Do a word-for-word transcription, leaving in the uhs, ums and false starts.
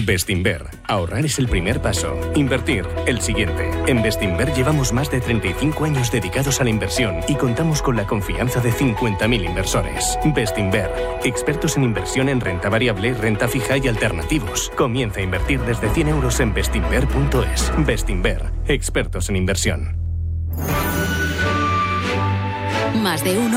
Bestinver. Ahorrar es el primer paso. Invertir, el siguiente. En Bestinver llevamos más de treinta y cinco años dedicados a la inversión y contamos con la confianza de cincuenta mil inversores. Bestinver. Expertos en inversión en renta variable, renta fija y alternativos. Comienza a invertir desde cien euros en bestinver punto es. Bestinver. Expertos en inversión. Más de uno.